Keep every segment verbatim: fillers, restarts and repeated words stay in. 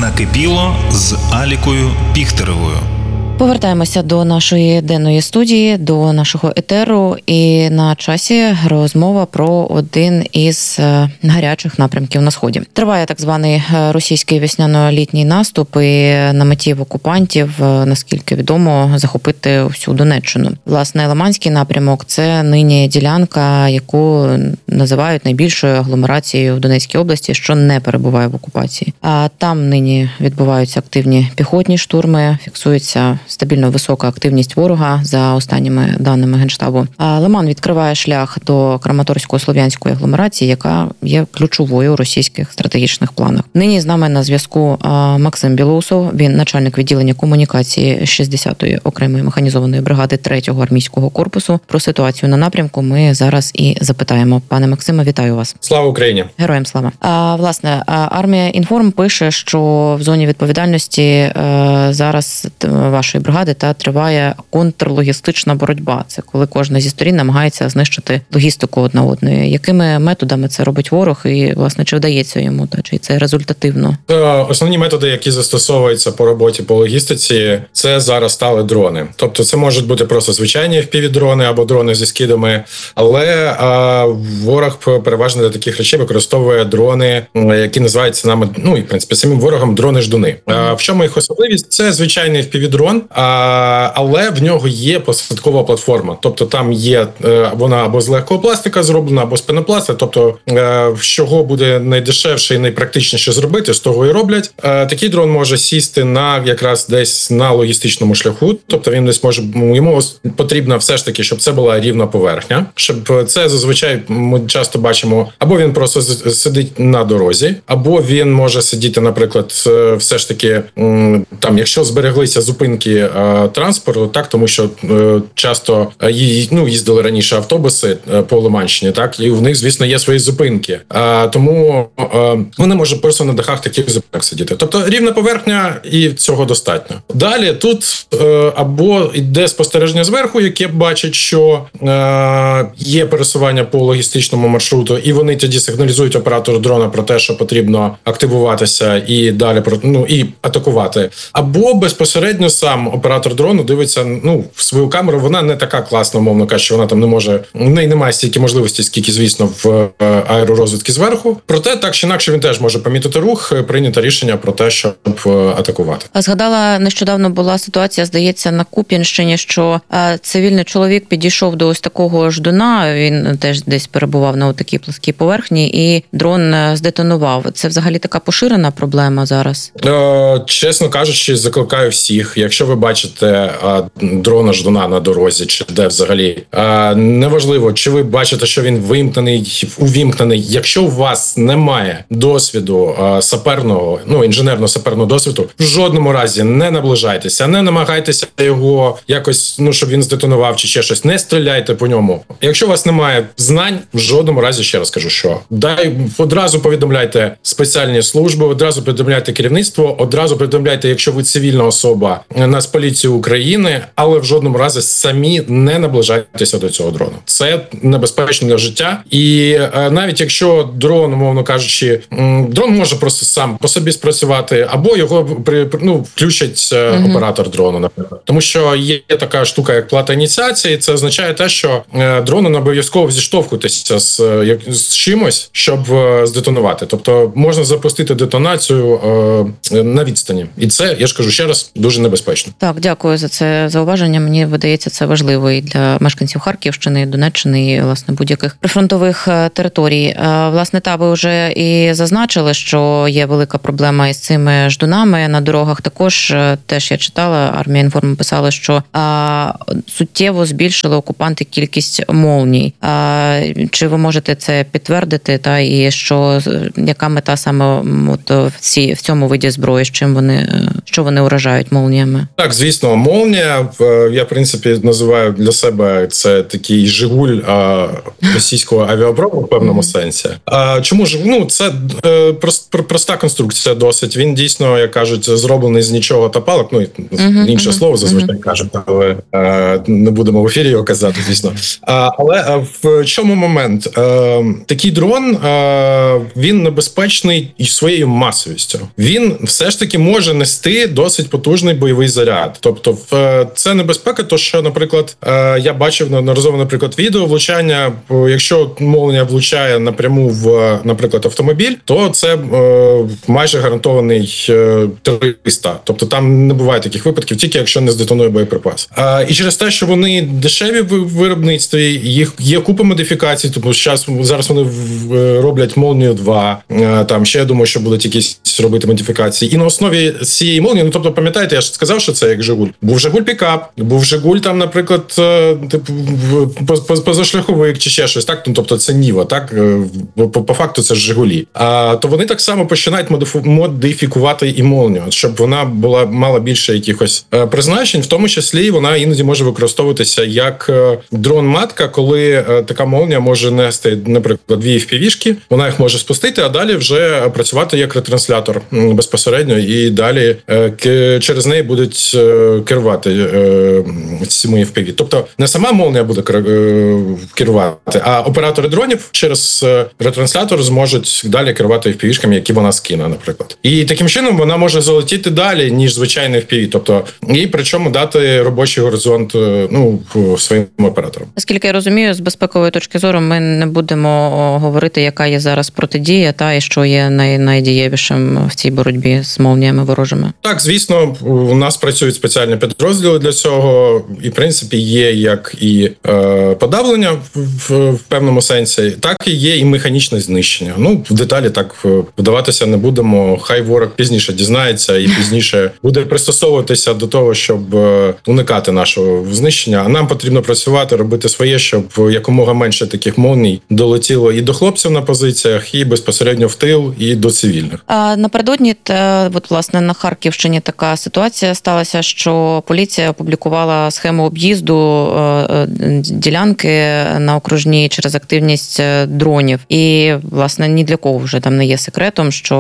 Накипіло з Алікою Піхтеревою. Повертаємося до нашої денної студії, до нашого етеру, і на часі розмова про один із гарячих напрямків на Сході. Триває так званий російський весняно-літній наступ, і на меті в окупантів, наскільки відомо, захопити всю Донеччину. Власне, Лиманський напрямок – це нині ділянка, яку називають найбільшою агломерацією в Донецькій області, що не перебуває в окупації. А там нині відбуваються активні піхотні штурми, фіксується стабільно висока активність ворога за останніми даними Генштабу. А Лиман відкриває шлях до Краматорсько-Слов'янської агломерації, яка є ключовою у російських стратегічних планах. Нині з нами на зв'язку Максим Білоусов, він начальник відділення комунікації шістдесятої окремої механізованої бригади третього армійського корпусу. Про ситуацію на напрямку ми зараз і запитаємо. Пане Максиме, вітаю вас. Слава Україні! Героям слава! А, власне, Армія Інформ пише, що в зоні відповідальності а, зараз вашої бригади та триває контрлогістична боротьба. Це коли кожна зі сторін намагається знищити логістику одна одної. Якими методами це робить ворог і, власне, чи вдається йому, та чи це результативно? Основні методи, які застосовуються по роботі по логістиці, це зараз стали дрони. Тобто це можуть бути просто звичайні еф пі ві-дрони або дрони зі скидами, але а, ворог переважно для таких речей використовує дрони, які називаються нами, ну і в принципі самим ворогом дрони-ждуни. А, в чому їх особливість? Це звичайний еф пі ві-дрон, а, але в нього є посадкова платформа. Тобто там є вона або з легкого пластика зроблена, або з пенопласта. Тобто з чого буде найдешевше і найпрактичніше зробити, з того і роблять. А, такий дрон може сісти на якраз десь на логістичному шляху. Тобто він десь може, йому потрібно все ж таки, щоб це була рівна поверхня. Щоб це зазвичай ми часто бачимо, або він просто сидить на дорозі, або він може сидіти, наприклад, все ж таки там, якщо збереглися зупинки транспорту, так, тому що е, часто е, ну, їздили раніше автобуси е, по Лиманщині, так, і в них, звісно, є свої зупинки. А, тому е, вони можуть просто на дахах таких зупинок сидіти. Тобто рівна поверхня, і цього достатньо. Далі тут е, або йде спостереження зверху, яке бачить, що е, є пересування по логістичному маршруту, і вони тоді сигналізують оператору дрона про те, що потрібно активуватися і далі, ну, і атакувати. Або безпосередньо сам оператор дрону дивиться, ну, в свою камеру, вона не така класна, умовно кажучи, вона там не може, в неї немає стільки можливостей, скільки, звісно, в аеророзвідки зверху. Проте, так чи інакше, він теж може помітити рух, прийняти рішення про те, щоб атакувати. А згадала, нещодавно була ситуація, здається, на Куп'янщині, що цивільний чоловік підійшов до ось такого ждуна, він теж десь перебував на такій плоскій поверхні, і дрон здетонував. Це взагалі така поширена проблема зараз? Е, чесно кажучи, закликаю всіх, якщо ви бачите а, дрона ждуна на дорозі, чи де взагалі, а, неважливо, чи ви бачите, що він вимкнений, увімкнений. Якщо у вас немає досвіду а, саперного, ну, інженерно-саперного досвіду, в жодному разі не наближайтеся, не намагайтеся його якось, ну, щоб він здетонував чи ще щось, не стріляйте по ньому. Якщо у вас немає знань, в жодному разі, ще раз кажу, що дай, одразу повідомляйте спеціальні служби, одразу повідомляйте керівництво, одразу повідомляйте, якщо ви цивільна особа, Нацполіцію України, але в жодному разі самі не наближайтеся до цього дрону. Це небезпечно для життя. І е, навіть якщо дрон, умовно кажучи, м, дрон може просто сам по собі спрацювати, або його при, ну, включить е, mm-hmm. оператор дрону, наприклад. Тому що є така штука, як плата ініціації, це означає те, що е, дрону не обов'язково зіштовхуватися з, е, з чимось, щоб е, здетонувати. Тобто можна запустити детонацію е, на відстані. І це, я ж кажу ще раз, дуже небезпечно. Так, дякую за це зауваження. Мені видається, це важливо і для мешканців Харківщини, і Донеччини, і, власне, будь-яких прифронтових територій. Власне, та ви вже і зазначили, що є велика проблема із цими ждунами на дорогах. Також теж я читала, Армія Інформ писала, що а, суттєво збільшили окупанти кількість молній. А, чи ви можете це підтвердити? Та і що яка мета саме от в ці в цьому виді зброї, з чим вони що вони уражають молніями? Так, звісно, молнія. Я, в принципі, називаю для себе це такий Жигуль а, російського авіапрому в певному сенсі. А, чому ж? Ну, це е, прост, проста конструкція досить. Він дійсно, як кажуть, зроблений з нічого та палок. Ну, uh-huh, інше uh-huh, слово зазвичай uh-huh. кажуть, але е, не будемо в ефірі його казати, звісно. А, але в чому момент? Е, такий дрон, е, він небезпечний і своєю масовістю. Він все ж таки може нести досить потужний бойовий заряд. Тобто це небезпека, то що, наприклад, я бачив неодноразово, наприклад, відео влучання, якщо молнія влучає напряму в, наприклад, автомобіль, то це майже гарантований триста. Тобто там не буває таких випадків, тільки якщо не здетонує боєприпас. І через те, що вони дешеві в виробництві, їх є купа модифікацій, тобто зараз, зараз вони роблять молнію два, там ще я думаю, що будуть якісь робити модифікації. І на основі цієї молнії, ну тобто, пам'ятаєте, я ж сказав, що це як Жигуль. Був Жигуль пікап, був Жигуль там, наприклад, типу позашляховик чи ще щось, так? Ну, тобто це Ніва, так? По, по факту це ж Жигулі. А то вони так само починають модифікувати і молнію, щоб вона була мала більше якихось призначень, в тому числі вона іноді може використовуватися як дрон-матка, коли така молнія може нести, наприклад, дві еф пі ві-шки, вона їх може спустити, а далі вже працювати як ретранслятор безпосередньо, і далі через неї будуть керувати цими еф пі ві. Тобто не сама молнія буде керувати, а оператори дронів через ретранслятор зможуть далі керувати еф пі ві-шками, які вона скине, наприклад. І таким чином вона може залетіти далі, ніж звичайний еф пі ві. Тобто, і причому дати робочий горизонт, ну, своїм операторам. Наскільки я розумію, з безпекової точки зору ми не будемо говорити, яка є зараз протидія, та і що є най- найдієвішим в цій боротьбі з молніями ворожими. Так, звісно, у нас працюють спеціальні підрозділи для цього, і, в принципі, є як і е, подавлення в, в певному сенсі, так і є і механічне знищення. Ну, в деталі так вдаватися не будемо. Хай ворог пізніше дізнається і пізніше буде пристосовуватися до того, щоб уникати нашого знищення. А нам потрібно працювати, робити своє, щоб якомога менше таких молній долетіло і до хлопців на позиціях, і безпосередньо в тил, і до цивільних. А напередодні, от, власне, на Харківщині така ситуація сталася, що поліція опублікувала схему об'їзду ділянки на окружній через активність дронів. І, власне, ні для кого вже там не є секретом, що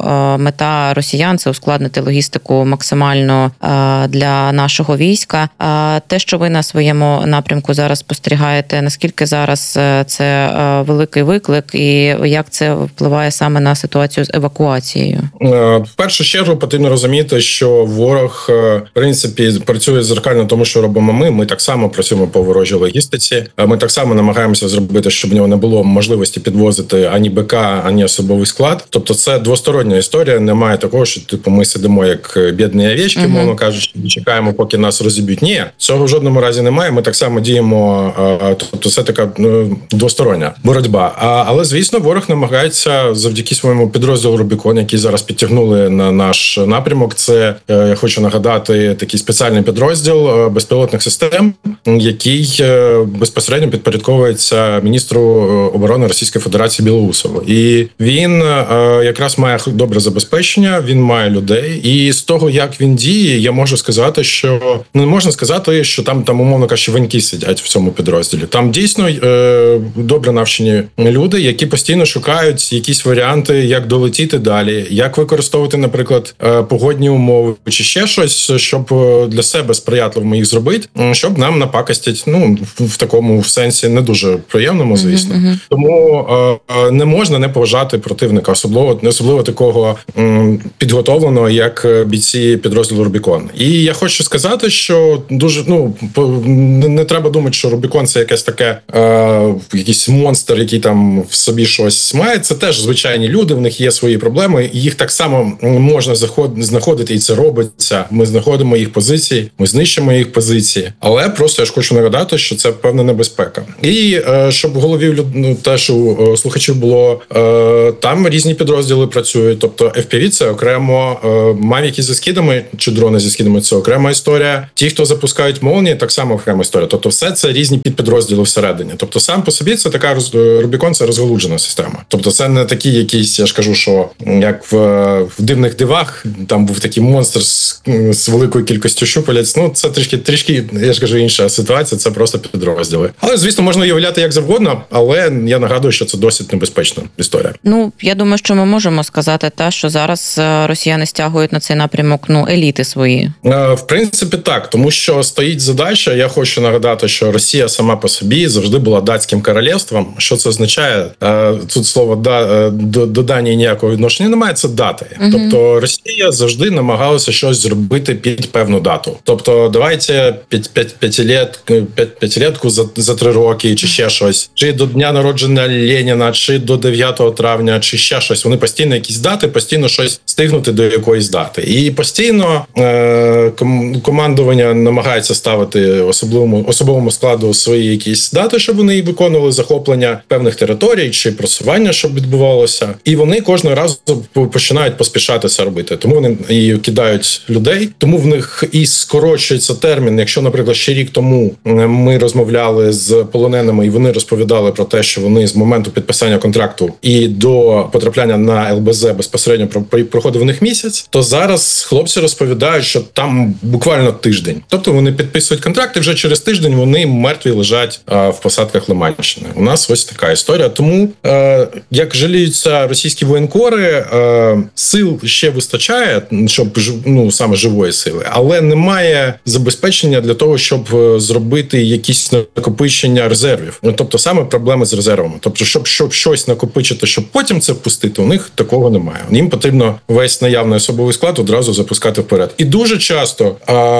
мета росіян – це ускладнити логістику максимально для нашого війська. Те, що ви на своєму напрямку зараз спостерігаєте, наскільки зараз це великий виклик і як це впливає саме на ситуацію з евакуацією? В першу чергу потрібно розуміти, що ворог, в принципі, працює зеркально тому, що робимо ми. Ми так само працюємо по ворожій логістиці. Ми так само намагаємося зробити, щоб в нього не було можливості підвозити ані БК, ані особовий склад. Тобто це двостороння історія. Немає такого, що типу ми сидимо як бідні овечки, uh-huh. мовно кажучи, і чекаємо, поки нас розіб'ють. Ні, цього в жодному разі немає. Ми так само діємо. Тобто це така ну, двостороння боротьба. А, але, звісно, ворог намагається завдяки своєму підрозділу Рубікон, який зараз підтягнули на наш напрямок. Це, я хочу нагадати, такий спеціальний підрозділ безпілотних систем, який безпосередньо підпорядковується міністру оборони Російської Федерації Білоусову. І він якраз має добре забезпечення, він має людей. І з того, як він діє, я можу сказати, що не можна сказати, що там, там умовно кажучи, ваньки сидять в цьому підрозділі. Там дійсно е, добре навчені люди, які постійно шукають якісь варіанти, як долетіти далі, як використовувати, наприклад, погодні умови чи ще щось, щоб для себе сприятливо їх зробити, щоб нам напакостять, ну, в такому сенсі не дуже приємному, звісно. Uh-huh, uh-huh. Тому е, не можна не поважати противника, особливо, особливо такого м, підготовленого, як бійці підрозділу Рубікон. І я хочу сказати, що дуже, ну, не, не треба думати, що Рубікон це якесь таке, е, якийсь монстр, який там в собі щось має. Це теж звичайні люди, в них є свої проблеми, і їх так само можна знаходити, і це робиться. Ми знаходимо їх позиції, ми знищимо їх позиції. Але просто я ж хочу нагадати, що це певна небезпека. І е, щоб в голові ну, теж у слухачів було, е, там різні підрозділи працюють. Тобто еф пі ві – це окремо, е, мавіки зі скидами, чи дрони зі скидами – це окрема історія. Ті, хто запускають молнії, так само окрема історія. Тобто все це різні підпідрозділи всередині. Тобто сам по собі це така, Рубікон – це розгалуджена система. Тобто це не такі якісь, я ж кажу, що як в, в дивних дивах, там був такий монстр з, з з великою кількістю щупалець. Ну, це трішки, трішки, я ж кажу, інша ситуація, це просто підрозділи. Але, звісно, можна уявляти як завгодно, але я нагадую, що це досить небезпечна історія. Ну, я думаю, що ми можемо сказати те, що зараз росіяни стягують на цей напрямок, ну, еліти свої. В принципі, так, тому що стоїть задача, я хочу нагадати, що Росія сама по собі завжди була датським королівством. Що це означає? Тут слово «да», до, до Данії ніякого відношення немає, це дати. Угу. Тобто Росія завжди намагалася щось зробити під певну дату. Тобто давайте п'ятилетку за, за три роки, чи ще щось, чи до дня народження Леніна, чи до дев'ятого травня, чи ще щось. Вони постійно якісь дати, постійно щось стигнути до якоїсь дати. І постійно е, командування намагається ставити особливому, особовому складу свої якісь дати, щоб вони виконували захоплення певних територій, чи просування, щоб відбувалося. І вони кожного разу починають поспішати це робити. Тому вони і кидають людей, тому в них і скорочується термін. Якщо, наприклад, ще рік тому ми розмовляли з полоненими, і вони розповідали про те, що вони з моменту підписання контракту і до потрапляння на ел бе зет безпосередньо проходив у них місяць, то зараз хлопці розповідають, що там буквально тиждень. Тобто вони підписують контракт, і вже через тиждень вони мертві лежать а, в посадках Лиманщини. У нас ось така історія. Тому, е, як жаліються російські воєнкори, е, сил ще вистачає, щоб, ну, саме живої сили, але немає забезпечення для того, щоб зробити якісь накопичення резервів. Тобто саме проблеми з резервами. Тобто, щоб, щоб щось накопичити, щоб потім це впустити, у них такого немає. Їм потрібно весь наявний особовий склад одразу запускати вперед. І дуже часто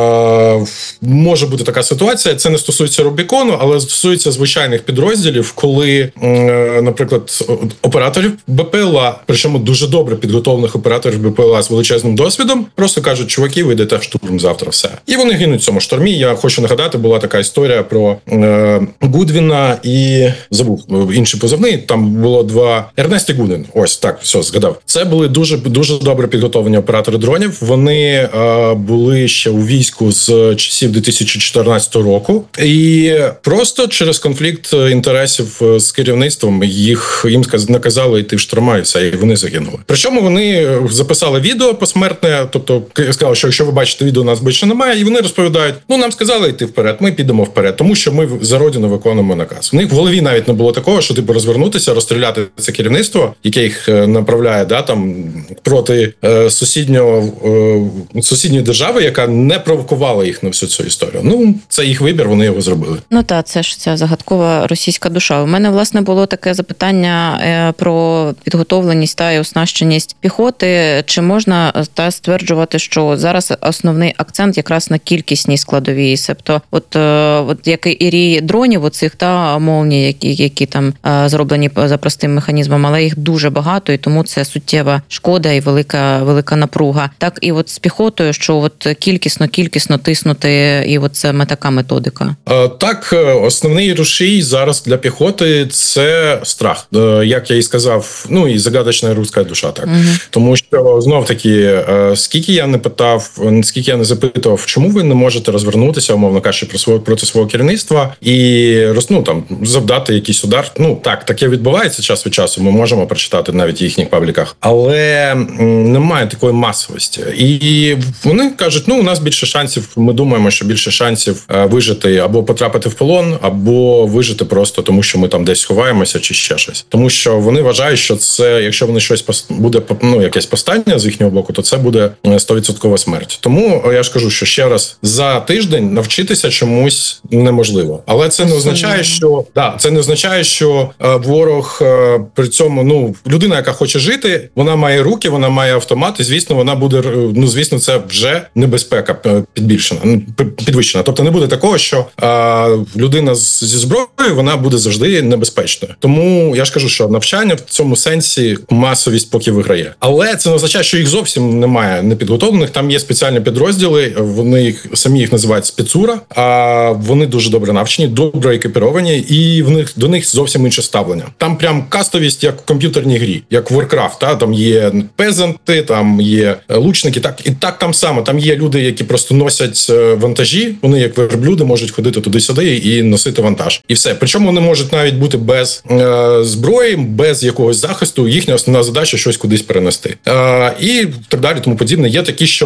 а, може бути така ситуація, це не стосується Рубікону, але стосується звичайних підрозділів, коли, наприклад, операторів бе пе ел а, причому дуже добре підготовлених операторів бе пе ел а з величезним досвідом, просто кажуть, чуваки, ви йдете в штурм завтра, все. І вони гинуть в цьому штурмі. Я хочу нагадати, була така історія про е, Гудвіна і, забув, інший позивний, там було два, Ернест і Гудвін, ось, так, все, згадав. Це були дуже, дуже добре підготовлені оператори дронів, вони е, були ще у війську з часів дві тисячі чотирнадцятого року, і просто через конфлікт інтересів з керівництвом їх, їм наказали йти в штурма, і все, і вони загинули. Причому вони записали відео посмертне, тобто сказали, що якщо ви бачите відео, у нас більше немає, і вони розповідають, ну, нам сказали йти вперед, ми підемо вперед, тому що ми за родину виконуємо наказ. У них в голові навіть не було такого, що типу розвернутися, розстріляти це керівництво, яке їх направляє, да, там, проти е, сусіднього, е, сусідньої держави, яка не провокувала їх на всю цю історію. Ну, це їх вибір, вони його зробили. Ну так, це ж ця загадкова російська душа. У мене, власне, було таке запитання е, про підготовленість та і оснащеність піхоти. Чи можна та стверджувати, що зараз основний акцент якраз на кількісній складовій, себто от, от як і рій дронів оцих та молній, які, які там е, зроблені за простим механізмом, але їх дуже багато, і тому це суттєва шкода і велика велика напруга. Так і от з піхотою, що от кількісно, кількісно тиснути, і от це така методика. Е, так, основний рушій зараз для піхоти – це страх. Е, як я і сказав, ну і загадочна руська душа, так. Угу. Тому що, знов-таки, е, скільки я не питав, скільки я не запитував, чому ви не можете розвернутися, умовно кажучи, про свого, проти свого керівництва і, ну, там, завдати якийсь удар. Ну, так, таке відбувається час від часу, ми можемо прочитати навіть в їхніх пабліках. Але немає такої масовості. І вони кажуть, ну, у нас більше шансів, ми думаємо, що більше шансів вижити або потрапити в полон, або вижити просто тому, що ми там десь сховаємося чи ще щось. Тому що вони вважають, що це, якщо вони щось буде, ну, якесь повстання з їхнього боку, то це буде сто відсотків смерть. Тому я ж кажу, що ще раз, за тиждень навчитися чомусь неможливо. Але це не означає, що да, це не означає, що е, ворог е, при цьому, ну, людина, яка хоче жити, вона має руки, вона має автомат, і звісно, вона буде, ну, звісно, це вже небезпека підбільшена, підвищена. Тобто не буде такого, що е, людина з, зі зброєю, вона буде завжди небезпечною. Тому я ж кажу, що навчання в цьому сенсі масовість поки виграє. Але це не означає, що їх зовсім немає непідготовлених. Там є спеціальні підрозділи, вони їх самі їх називають спецура, а вони дуже добре навчені, добре екіпіровані, і в них до них зовсім інше ставлення. Там прям кастовість, як в комп'ютерній грі, як в Warcraft, та там є пезанти, там є лучники, так і так там само. Там є люди, які просто носять вантажі, вони як верблюди можуть ходити туди-сюди і носити вантаж. І все. Причому вони можуть навіть бути без е, зброї, без якогось захисту. Їхня основна задача щось кудись перенести. Е, і так далі, тому подібне. Є такі, що йдуть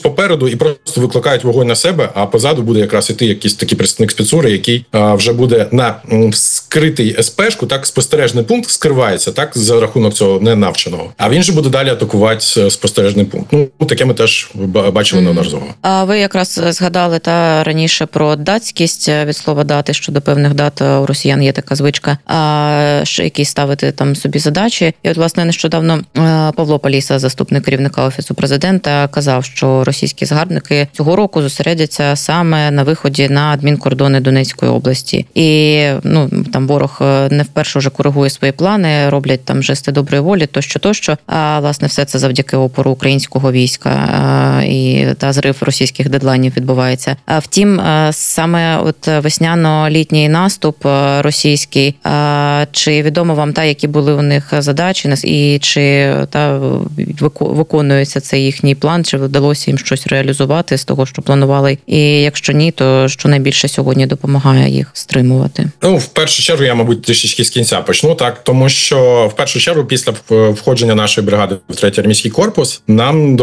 йдуть попереду і просто викликають вогонь на себе, а позаду буде якраз іти якийсь такий представник спецури, який а, вже буде на м, скритий ес-пешку, так, спостережний пункт скривається, так, за рахунок цього ненавченого. А він же буде далі атакувати спостережний пункт. Ну, таке ми теж бачили неодноразово. А ви якраз згадали та раніше про датськість, від слова дати, що до певних дат у росіян є така звичка, а якісь ставити там собі задачі. І от, власне, нещодавно Павло Поліса, заступник керівника Офісу президента, казав, що російські загарбники цього року зосередяться саме на виході на адмінкордони Донецької області. І, ну, там ворог не вперше вже коригує свої плани, роблять там жести доброї волі, тощо, тощо. А, власне, все це завдяки опору українського війська а, і та зрив російських дедлайнів відбувається. А втім, саме от весняно-літній наступ російський, а, чи відомо вам та, які були у них задачі, і чи та виконується цей їхній план, чи вдалося їм щось реалізувати з того, що планували? І якщо ні, то що найбільше сьогодні допомагає їх стримувати? Ну, в першу чергу, я, мабуть, трішечки з кінця почну, так, тому що в першу чергу після входження нашої бригади в третій армійський корпус нам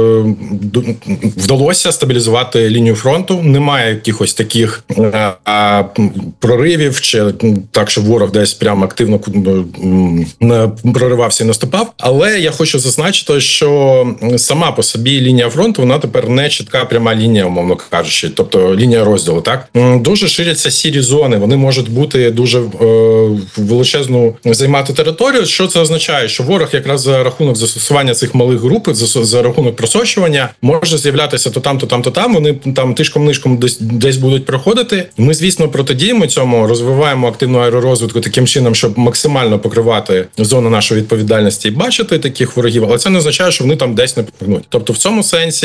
вдалося стабілізувати лінію фронту. Немає якихось таких а, проривів, чи так, що ворог десь прямо активно проривався і наступав. Але я хочу зазначити, що сама по собі лінія фронту, вона тепер не чітка пряма лінія, умовно кажучи, тобто лінія розділу, так? Дуже ширяться сірі зони, вони можуть бути дуже е, величезну займати територію. Що це означає? Що ворог якраз за рахунок застосування цих малих груп, за, за рахунок просочування, може з'являтися то там, то там, то там, вони там тишком-нишком десь, десь будуть проходити. Ми, звісно, протидіємо цьому, розвиваємо активну аеророзвідку таким чином, щоб максимально покривати зону нашої відповідальності і бачити таких ворогів, але це не означає, що вони там десь не погнуть. Тобто в цьому сенсі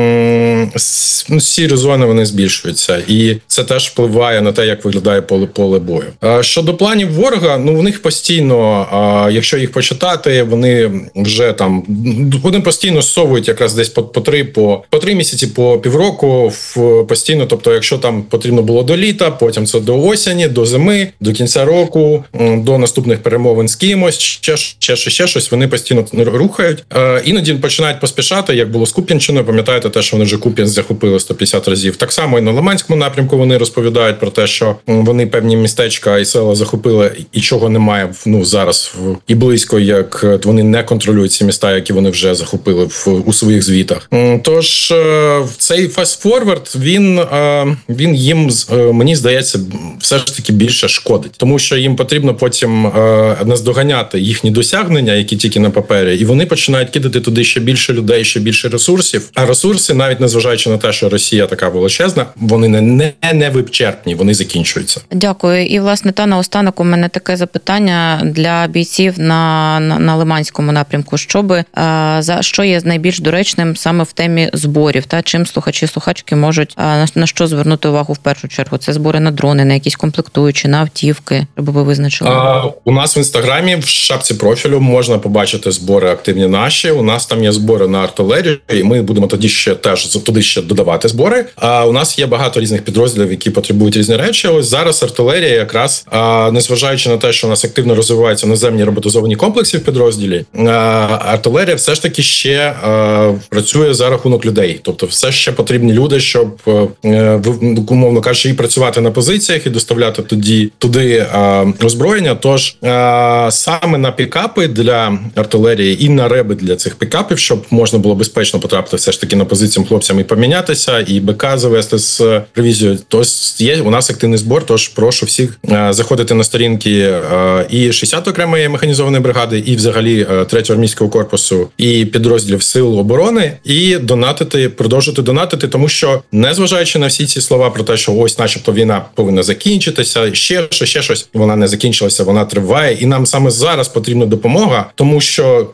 м- сірі зони, вони збільшуються, і це теж впливає на те, як виглядає поле, поле бою. А щодо планів ворога, ну в них постійно, а, якщо їх почитати, вони вже там, вони постійно зсовують якраз десь по, по три, по, по три місяці, по півроку в, постійно, тобто якщо там потрібно було до літа, потім це до осені, до зими, до кінця року, до наступних перемовин з кимось, ще, ще, ще, ще щось, вони постійно рухають. А, іноді починають поспішати, як було з Куп'янщиною, пам'ятаєте те, що вони вже Куп'янськ захопили сто п'ятдесят разів. Так само і на Лиманському напрямку вони розповідають про те, що вони певні містечка і села захопили, і чого немає, ну, зараз і близько, як вони не контролюють ці міста, які вони вже захопили в, у своїх звітах. Тож цей фаст-форвард, він, він їм, мені здається, все ж таки більше шкодить. Тому що їм потрібно потім наздоганяти їхні досягнення, які тільки на папері, і вони починають кидати туди ще більше людей, ще більше ресурсів. А ресурси, навіть незважаючи на те, що Росія така величезна, вони не, не, не вичерпні, вони закінчуються. Дякую. І, власне, та наостанок у мене таке запитання для бійців на, на, на Лиманському напрямку. Що би, а, за що є найбільш доречним саме в темі зборів? Та чим слухачі, слухачки можуть, а, на, на що звернути увагу в першу чергу? Це збори на дрони, на якісь комплектуючі, на автівки, щоб ви визначили? А, у нас в Інстаграмі в шапці профілю можна побачити збори активні наші. У нас там є збори на артилерію, і ми будемо тоді ще теж туди ще додавати збори. А у нас є багато різних підрозділів, які потребують різні речі. Ось зараз артилерія якраз, а, незважаючи на те, що у нас активно розвиваються наземні роботизовані комплекси в підрозділі, а, артилерія все ж таки ще а, працює за рахунок людей. Тобто все ще потрібні люди, щоб, а, умовно кажучи, і працювати на позиціях, і доставляти туди, туди а, озброєння. Тож а, саме на пікапи для артилерії і на реби для цих пікапів, щоб можна було безпечно потрапити все ж таки на позиціям хлопцям і помінятися, і БК завести з ревізією. Тож є у нас активний збор, тож прошу всіх а, заходити на сторінки а, і шістдесятої окремої механізованої бригади, і взагалі а, третього армійського корпусу, і підрозділів Сил оборони, і донатити, продовжити донатити, тому що, незважаючи на всі ці слова про те, що ось начебто війна повинна закінчитися, ще щось, ще щось, вона не закінчилася, вона триває, і нам саме зараз потрібна допомога, тому що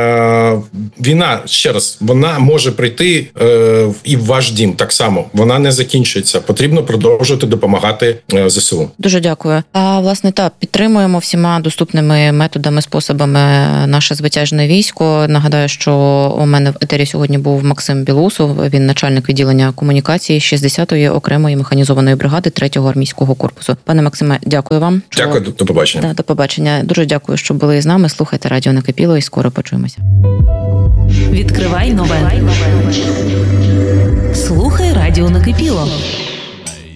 е, війна, ще раз, вона може прийти е, і в ваш дім так само, вона не закінчується, потрібно продовжувати допомагати е, ЗСУ. Дуже дякую. А, власне, так, підтримуємо всіма доступними методами, способами наше звитяжне військо. Нагадаю, що у мене в етері сьогодні був Максим Білусов, він начальник відділення комунікації шістдесятої окремої механізованої бригади третього армійського корпусу. Пане Максиме, дякую вам. Дякую, до, до побачення. Да, до побачення. Дуже дякую, що були з нами. Слухайте Радіо Накипіло і скоро почуємося. Відкривай нове. Слухай радіо Накипіло.